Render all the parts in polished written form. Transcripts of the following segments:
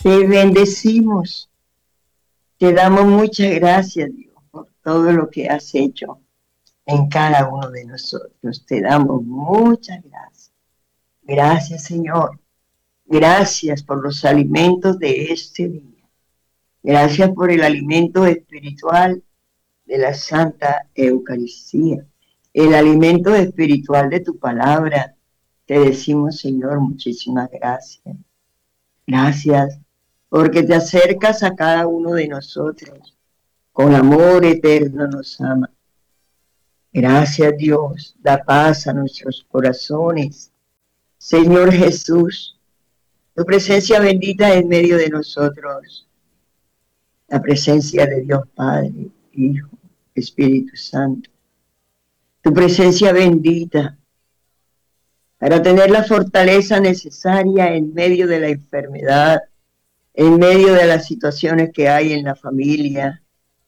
Te bendecimos, te damos muchas gracias, Dios, por todo lo que has hecho en cada uno de nosotros. Te damos muchas gracias. Gracias, Señor. Gracias por los alimentos de este día. Gracias por el alimento espiritual de la Santa Eucaristía, el alimento espiritual de tu palabra. Te decimos, Señor, muchísimas gracias. Gracias porque te acercas a cada uno de nosotros. Con amor eterno nos ama. Gracias, Dios. Da paz a nuestros corazones. Señor Jesús, tu presencia bendita en medio de nosotros. La presencia de Dios Padre, Hijo, Espíritu Santo. Tu presencia bendita para tener la fortaleza necesaria en medio de la enfermedad, en medio de las situaciones que hay en la familia.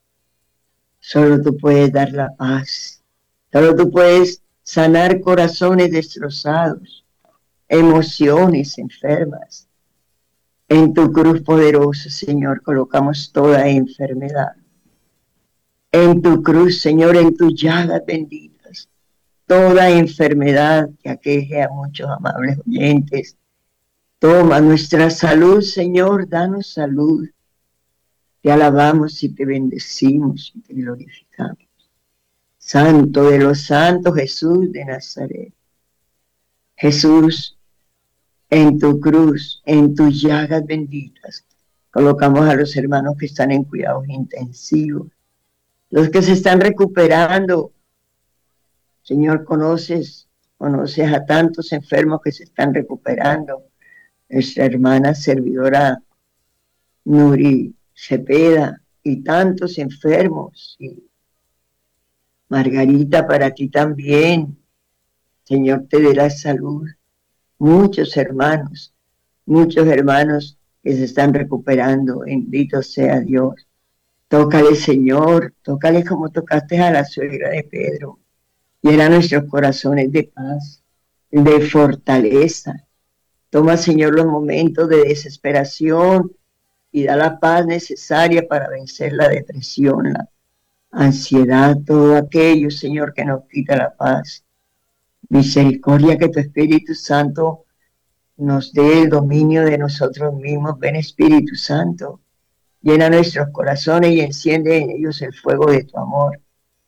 Solo tú puedes dar la paz. Solo tú puedes sanar corazones destrozados, emociones enfermas. En tu cruz poderosa, Señor, colocamos toda enfermedad. En tu cruz, Señor, en tus llagas benditas, toda enfermedad que aqueje a muchos amables oyentes. Toma nuestra salud, Señor, danos salud. Te alabamos y te bendecimos y te glorificamos. Santo de los santos, Jesús de Nazaret. Jesús, en tu cruz, en tus llagas benditas, colocamos a los hermanos que están en cuidados intensivos, los que se están recuperando. Señor, conoces a tantos enfermos que se están recuperando. Nuestra hermana servidora Nuri Cepeda y tantos enfermos. Y Margarita, para ti también. Señor, te dé la salud. Muchos hermanos que se están recuperando. Bendito sea Dios. Tócale, Señor, tócale como tocaste a la suegra de Pedro. Llena nuestros corazones de paz, de fortaleza. Toma, Señor, los momentos de desesperación y da la paz necesaria para vencer la depresión, la ansiedad, todo aquello, Señor, que nos quita la paz. Misericordia, que tu Espíritu Santo nos dé el dominio de nosotros mismos. Ven, Espíritu Santo, llena nuestros corazones y enciende en ellos el fuego de tu amor.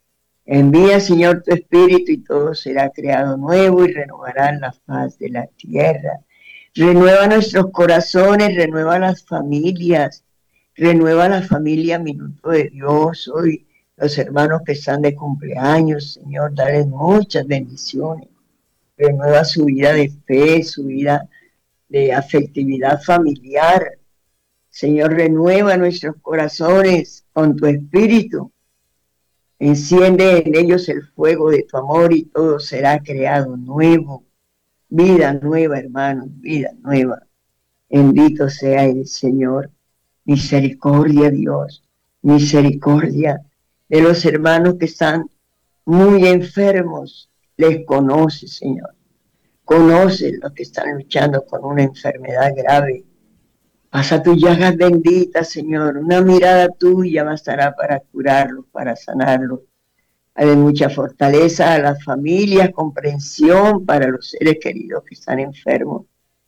Envía, Señor, tu Espíritu y todo será creado nuevo y renovarán la faz de la tierra. Renueva nuestros corazones, renueva las familias, renueva la familia Minuto de Dios. Hoy los hermanos que están de cumpleaños, Señor, dale muchas bendiciones. Renueva su vida de fe, su vida de afectividad familiar. Señor, renueva nuestros corazones con tu Espíritu. Enciende en ellos el fuego de tu amor y todo será creado nuevo. Vida nueva, hermanos, vida nueva. Bendito sea el Señor. Misericordia, Dios. Misericordia de los hermanos que están muy enfermos. Les conoce, Señor. Conoce los que están luchando con una enfermedad grave. Pasa tus llagas benditas, Señor. Una mirada tuya bastará para curarlos, para sanarlos. Dale mucha fortaleza a las familias, comprensión para los seres queridos que están enfermos.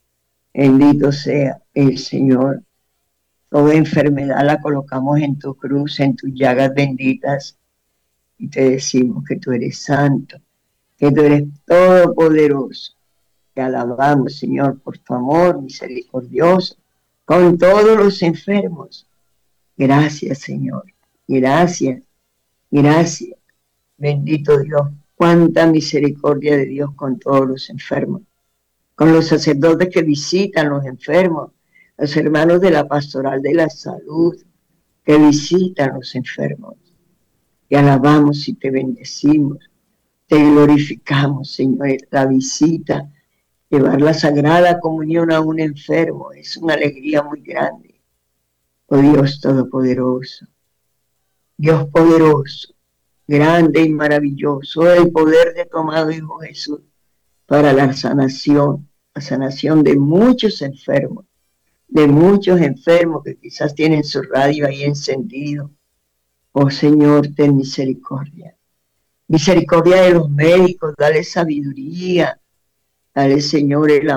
Bendito sea el Señor. Toda enfermedad la colocamos en tu cruz, en tus llagas benditas. Y te decimos que tú eres santo, que tú eres todopoderoso. Te alabamos, Señor, por tu amor misericordioso con todos los enfermos. Gracias, Señor. Gracias, gracias. Bendito Dios. Cuánta misericordia de Dios con todos los enfermos. Con los sacerdotes que visitan los enfermos. Los hermanos de la pastoral de la salud que visitan los enfermos. Te alabamos y te bendecimos. Te glorificamos, Señor, la visita. Llevar la sagrada comunión a un enfermo es una alegría muy grande. Oh Dios Todopoderoso, Dios poderoso, grande y maravilloso, el poder de tu amado Hijo Jesús para la sanación de muchos enfermos, de muchos enfermos que quizás tienen su radio ahí encendido. Oh Señor, ten misericordia. Misericordia de los médicos, dale sabiduría, dale Señor el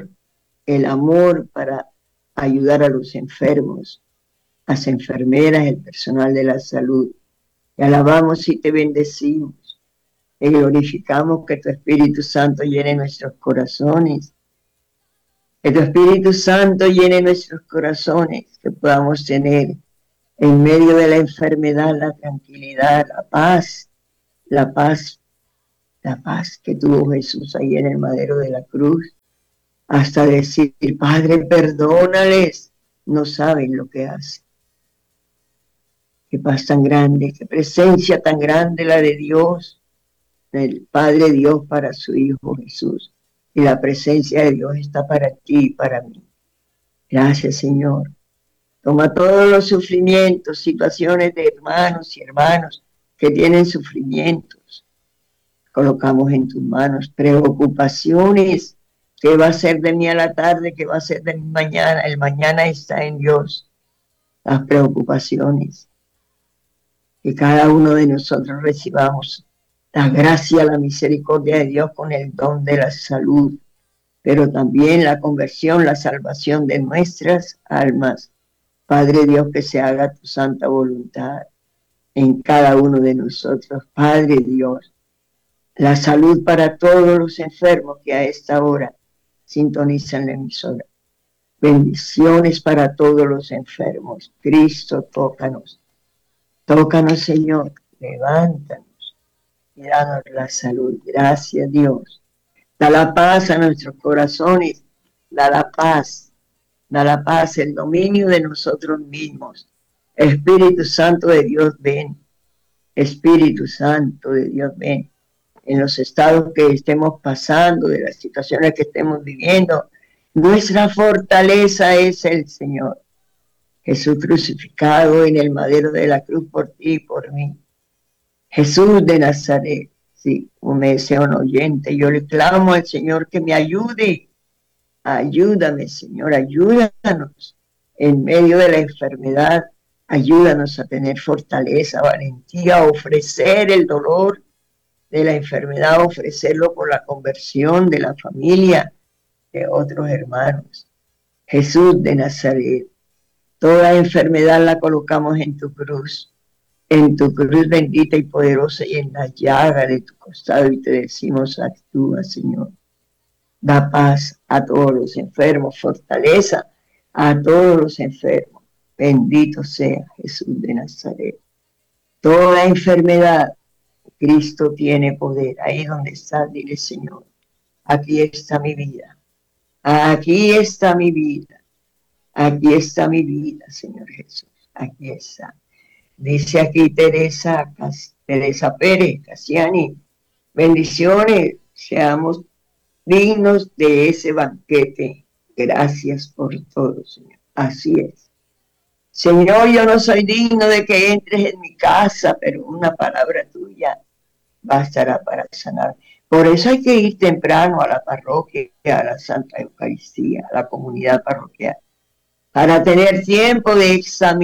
amor para ayudar a los enfermos, las enfermeras, el personal de la salud. Te alabamos y te bendecimos. Te glorificamos, que tu Espíritu Santo llene nuestros corazones. Que tu Espíritu Santo llene nuestros corazones, que podamos tener en medio de la enfermedad la tranquilidad, la paz, la paz que tuvo Jesús ahí en el madero de la cruz, hasta decir: Padre, perdónales, no saben lo que hacen. Qué paz tan grande, qué presencia tan grande la de Dios, del Padre Dios para su Hijo Jesús. Y la presencia de Dios está para ti y para mí. Gracias, Señor. Toma todos los sufrimientos, situaciones de hermanos y hermanos que tienen sufrimientos. Colocamos en tus manos preocupaciones. ¿Qué va a ser de mí a la tarde? ¿Qué va a ser de mi mañana? El mañana está en Dios. Las preocupaciones. Que cada uno de nosotros recibamos la gracia, la misericordia de Dios con el don de la salud, pero también la conversión, la salvación de nuestras almas. Padre Dios, que se haga tu santa voluntad en cada uno de nosotros. Padre Dios, la salud para todos los enfermos que a esta hora sintonizan la emisora. Bendiciones para todos los enfermos. Cristo, tócanos. Tócanos, Señor. Levántanos y danos la salud. Gracias, Dios. Da la paz a nuestros corazones. Da la paz, el dominio de nosotros mismos. Espíritu Santo de Dios, ven. Espíritu Santo de Dios, ven. En los estados que estemos pasando, de las situaciones que estemos viviendo, nuestra fortaleza es el Señor. Jesús crucificado en el madero de la cruz por ti y por mí. Jesús de Nazaret. Sí, como me decía un oyente, yo le clamo al Señor que me ayude. Ayúdame, Señor, ayúdanos en medio de la enfermedad. Ayúdanos a tener fortaleza, valentía, a ofrecer el dolor de la enfermedad, ofrecerlo por la conversión de la familia, de otros hermanos. Jesús de Nazaret, toda enfermedad la colocamos en tu cruz bendita y poderosa, y en la llaga de tu costado, y te decimos: actúa, Señor. Da paz a todos los enfermos, fortaleza a todos los enfermos. Bendito sea Jesús de Nazaret. Toda enfermedad, Cristo tiene poder. Ahí donde estás, dile: Señor, aquí está mi vida. Aquí está mi vida. Aquí está mi vida, Señor Jesús. Aquí está. Dice aquí Teresa Pérez Casiani: bendiciones, seamos dignos de ese banquete. Gracias por todo, Señor. Así es. Señor, yo no soy digno de que entres en mi casa, pero una palabra tuya bastará para sanar. Por eso hay que ir temprano a la parroquia, a la Santa Eucaristía, a la comunidad parroquial, para tener tiempo de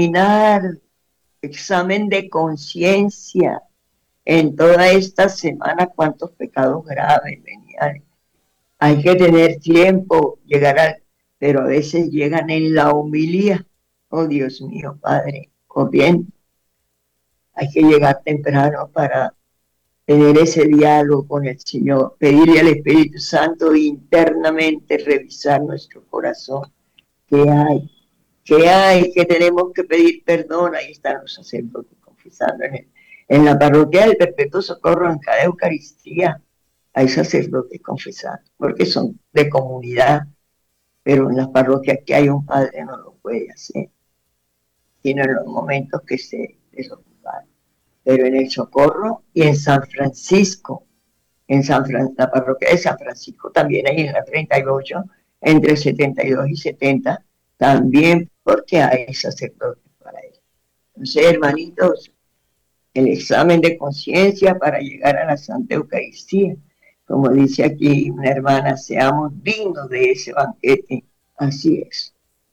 examen de conciencia en toda esta semana, cuántos pecados graves venían. Hay que tener tiempo, pero a veces llegan en la humildad. Oh Dios mío, Padre, corriendo. Hay que llegar temprano para tener ese diálogo con el Señor, pedirle al Espíritu Santo internamente revisar nuestro corazón. ¿Qué hay? ¿Qué hay? Que tenemos que pedir perdón. Ahí están los sacerdotes confesando en la parroquia del Perpetuo Socorro, en cada Eucaristía. Hay sacerdotes confesando, porque son de comunidad, pero en las parroquias que hay un padre no lo puede hacer, sino en los momentos que se desocuparon. Pero en el Socorro y en San Francisco, la parroquia de San Francisco también, hay en la 38, entre 72 y 70, también, porque hay sacerdotes para eso. Entonces, hermanitos, el examen de conciencia para llegar a la Santa Eucaristía. Como dice aquí una hermana, seamos dignos de ese banquete. Así es.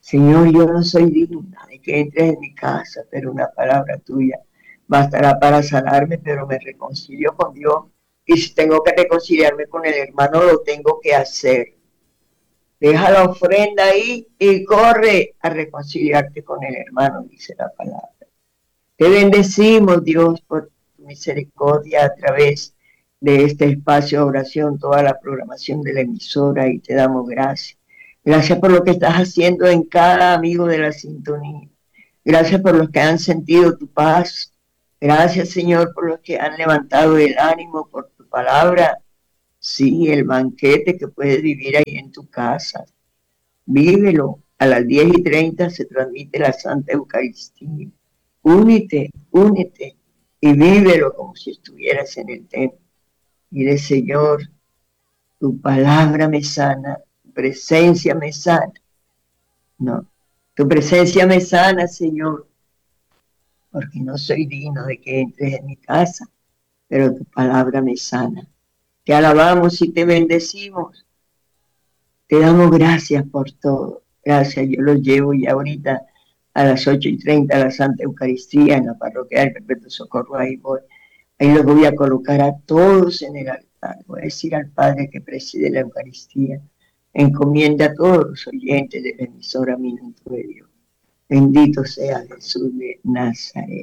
Señor, yo no soy digna de que entres en mi casa, pero una palabra tuya bastará para sanarme, pero me reconcilio con Dios. Y si tengo que reconciliarme con el hermano, lo tengo que hacer. Deja la ofrenda ahí y corre a reconciliarte con el hermano, dice la palabra. Te bendecimos, Dios, por tu misericordia a través de este espacio de oración, toda la programación de la emisora, y te damos gracias. Gracias por lo que estás haciendo en cada amigo de la sintonía. Gracias por los que han sentido tu paz. Gracias, Señor, por los que han levantado el ánimo por tu palabra. Sí, el banquete que puedes vivir ahí en tu casa. Vívelo. A las 10:30 se transmite la Santa Eucaristía. Únete y vívelo como si estuvieras en el templo. Dile, Señor, tu palabra me sana, tu presencia me sana. No, tu presencia me sana, Señor, porque no soy digno de que entres en mi casa, pero tu palabra me sana. Te alabamos y te bendecimos. Te damos gracias por todo. Gracias, yo los llevo ya ahorita a las 8:30 a la Santa Eucaristía en la parroquia del Perpetuo Socorro. Ahí voy. Ahí los voy a colocar a todos en el altar. Voy a decir al Padre que preside la Eucaristía, encomienda a todos los oyentes de la emisora Minuto de Dios. Bendito sea Jesús de Nazaret.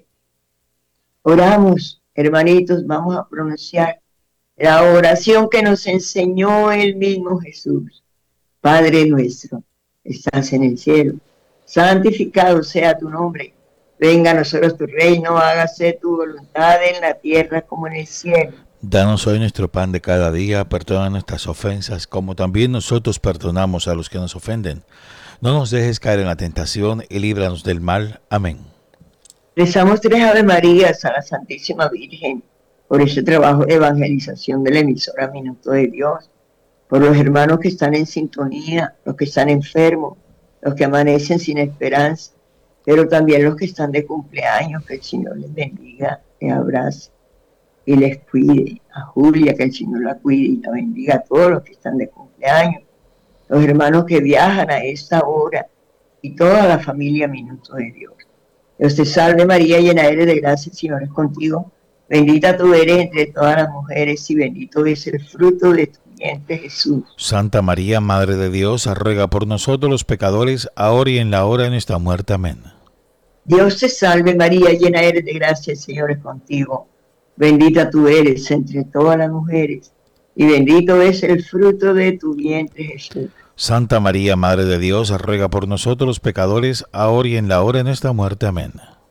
Oramos, hermanitos, vamos a pronunciar la oración que nos enseñó el mismo Jesús. Padre nuestro, estás en el cielo, santificado sea tu nombre. Venga a nosotros tu reino, hágase tu voluntad en la tierra como en el cielo. Danos hoy nuestro pan de cada día, perdona nuestras ofensas, como también nosotros perdonamos a los que nos ofenden. No nos dejes caer en la tentación y líbranos del mal. Amén. Rezamos 3 Ave Marías a la Santísima Virgen por este trabajo de evangelización de la emisora Minuto de Dios, por los hermanos que están en sintonía, los que están enfermos, los que amanecen sin esperanza, pero también los que están de cumpleaños, que el Señor les bendiga, les abrace y les cuide. A Julia, que el Señor la cuide y la bendiga, a todos los que están de cumpleaños, los hermanos que viajan a esta hora y toda la familia Minuto de Dios. Dios te salve María, llena eres de gracia, el Señor es contigo. Bendita tú eres entre todas las mujeres y bendito es el fruto de tu vientre, Jesús. Santa María, Madre de Dios, ruega por nosotros los pecadores, ahora y en la hora de nuestra muerte. Amén. Dios te salve María, llena eres de gracia, el Señor es contigo. Bendita tú eres entre todas las mujeres y bendito es el fruto de tu vientre, Jesús. Santa María, Madre de Dios, ruega por nosotros los pecadores, ahora y en la hora de nuestra muerte. Amén.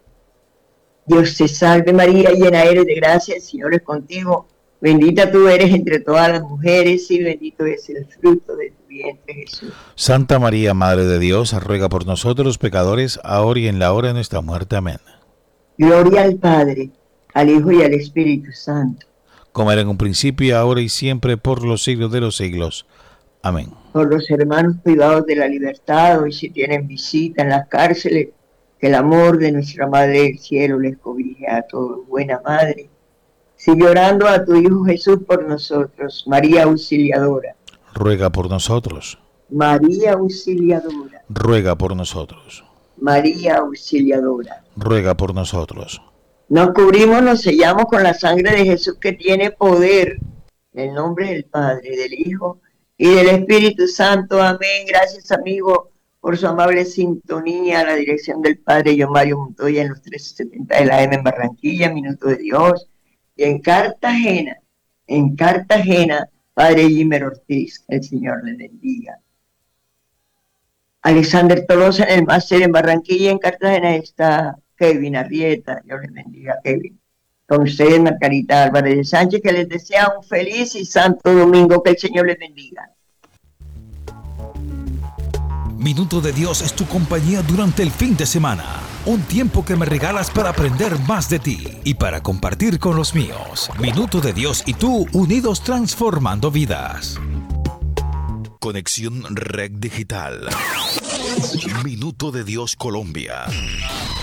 Dios te salve María, llena eres de gracia, el Señor es contigo. Bendita tú eres entre todas las mujeres y bendito es el fruto de tu vientre, Jesús. Santa María, Madre de Dios, ruega por nosotros los pecadores, ahora y en la hora de nuestra muerte. Amén. Gloria al Padre, al Hijo y al Espíritu Santo. Como era en un principio, ahora y siempre, por los siglos de los siglos. Amén. Por los hermanos privados de la libertad, hoy si tienen visita en las cárceles, que el amor de nuestra Madre del Cielo les cobije a todos. Buena Madre, sigue orando a tu Hijo Jesús por nosotros. María Auxiliadora, ruega por nosotros. María Auxiliadora, ruega por nosotros. María Auxiliadora, ruega por nosotros. Nos cubrimos, nos sellamos con la sangre de Jesús que tiene poder. En el nombre del Padre, del Hijo y del Espíritu Santo. Amén. Gracias, amigo, por su amable sintonía. A la dirección del Padre John Mario Montoya en los 1370 de la AM en Barranquilla, Minuto de Dios. Y en Cartagena, Padre Jimmer Ortiz. El Señor le bendiga. Alexander Tolosa en el máster en Barranquilla. En Cartagena está Kevin Arrieta. Dios les bendiga, Kevin. Con ustedes, Margarita Álvarez de Sánchez, que les desea un feliz y santo domingo. Que el Señor les bendiga. Minuto de Dios es tu compañía durante el fin de semana. Un tiempo que me regalas para aprender más de ti y para compartir con los míos. Minuto de Dios y tú unidos transformando vidas. Conexión Red Digital. Minuto de Dios Colombia.